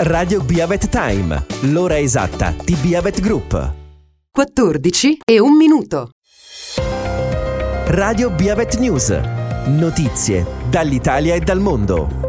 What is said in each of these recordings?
Radio Biavet Time, l'ora esatta di Biavet Group. 14:01. Radio Biavet News, notizie dall'Italia e dal mondo.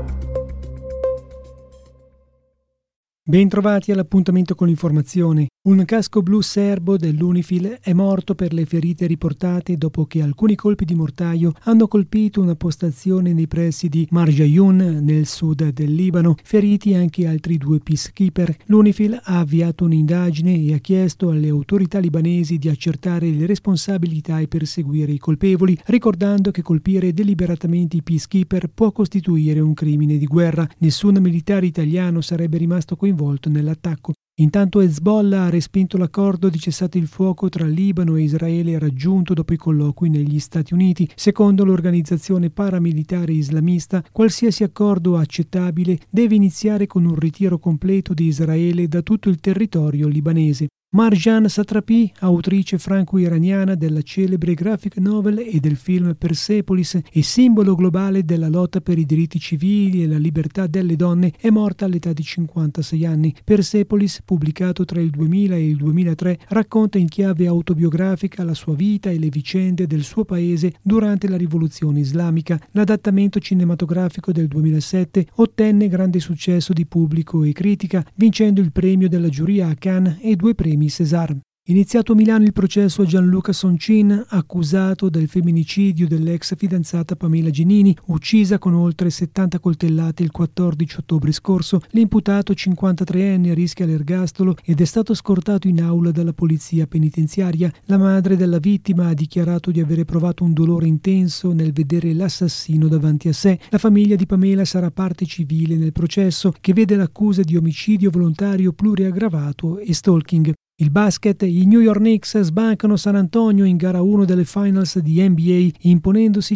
Bentrovati all'appuntamento con l'informazione. Un casco blu serbo dell'Unifil è morto per le ferite riportate dopo che alcuni colpi di mortaio hanno colpito una postazione nei pressi di Marjayoun, nel sud del Libano, feriti anche altri 2 peacekeeper. L'Unifil ha avviato un'indagine e ha chiesto alle autorità libanesi di accertare le responsabilità e perseguire i colpevoli, ricordando che colpire deliberatamente i peacekeeper può costituire un crimine di guerra. Nessun militare italiano sarebbe rimasto coinvolto nell'attacco. Intanto Hezbollah ha respinto l'accordo di cessate il fuoco tra Libano e Israele raggiunto dopo i colloqui negli Stati Uniti. Secondo l'organizzazione paramilitare islamista, qualsiasi accordo accettabile deve iniziare con un ritiro completo di Israele da tutto il territorio libanese. Marjan Satrapi, autrice franco-iraniana della celebre graphic novel e del film Persepolis e simbolo globale della lotta per i diritti civili e la libertà delle donne, è morta all'età di 56 anni. Persepolis, pubblicato tra il 2000 e il 2003, racconta in chiave autobiografica la sua vita e le vicende del suo paese durante la rivoluzione islamica. L'adattamento cinematografico del 2007 ottenne grande successo di pubblico e critica, vincendo il premio della giuria a Cannes e 2 premi César. Iniziato a Milano il processo a Gianluca Soncin, accusato del femminicidio dell'ex fidanzata Pamela Genini, uccisa con oltre 70 coltellate il 14 ottobre scorso. L'imputato 53enne rischia l'ergastolo ed è stato scortato in aula dalla polizia penitenziaria. La madre della vittima ha dichiarato di avere provato un dolore intenso nel vedere l'assassino davanti a sé. La famiglia di Pamela sarà parte civile nel processo, che vede l'accusa di omicidio volontario pluriaggravato e stalking. Il basket, i New York Knicks sbancano San Antonio in gara 1 delle finals di NBA, imponendosi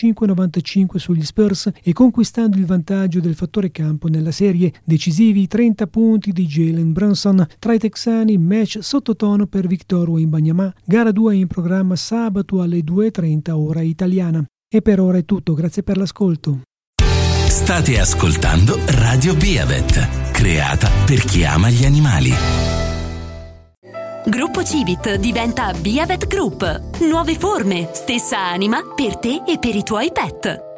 105-95 sugli Spurs e conquistando il vantaggio del fattore campo nella serie. Decisivi 30 punti di Jalen Brunson. Tra i texani, match sottotono per Victor Wembanyama. Gara 2 in programma sabato alle 2:30 ora italiana. E per ora è tutto, grazie per l'ascolto. State ascoltando Radio Biavet, creata per chi ama gli animali. Gruppo Civit diventa Biavet Group. Nuove forme, stessa anima per te e per i tuoi pet.